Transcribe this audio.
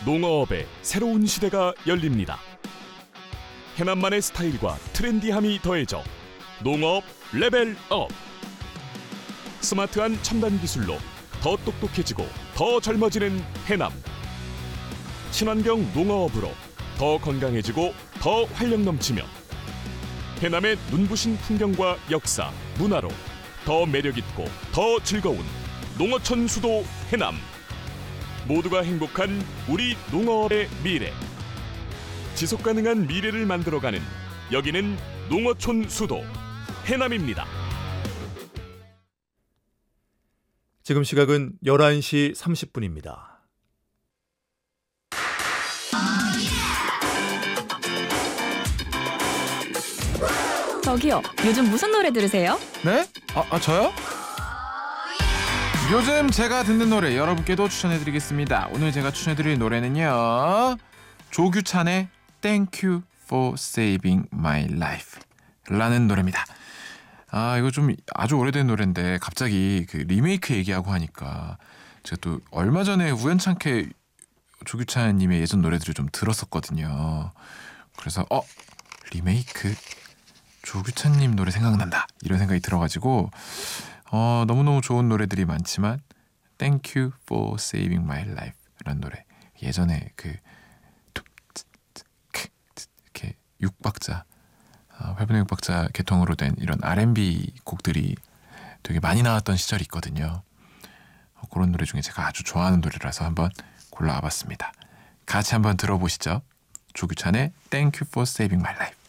농어업의 새로운 시대가 열립니다. 해남만의 스타일과 트렌디함이 더해져 농어업 레벨업. 스마트한 첨단 기술로 더 똑똑해지고 더 젊어지는 해남. 친환경 농어업으로 더 건강해지고 더 활력 넘치며 해남의 눈부신 풍경과 역사, 문화로 더 매력있고 더 즐거운 농어촌 수도 해남. 모두가 행복한 우리 농어업의 미래. 지속가능한 미래를 만들어가는 여기는 농어촌 수도 해남입니다. 지금 시각은 11시 30분입니다. 저기요, 요즘 무슨 노래 들으세요? 네? 저요? 요즘 제가 듣는 노래 여러분께도 추천해드리겠습니다. 오늘 제가 추천해드릴 노래는요, 조규찬의 Thank You for Saving My Life 라는 노래입니다. 이거 좀 아주 오래된 노래인데 갑자기 그 리메이크 얘기하고 하니까 제가 또 얼마 전에 우연찮게 조규찬님의 예전 노래들을 좀 들었었거든요. 그래서 리메이크 조규찬님 노래 생각난다 이런 생각이 들어가지고 너무너무 좋은 노래들이 많지만 Thank You for Saving My Life 라는 노래, 예전에 그 이렇게 6박자 8분의 6박자 계통으로 된 이런 R&B 곡들이 되게 많이 나왔던 시절이 있거든요. 그런 노래 중에 제가 아주 좋아하는 노래라서 한번 골라와봤습니다. 같이 한번 들어보시죠. 조규찬의 Thank You for Saving My Life.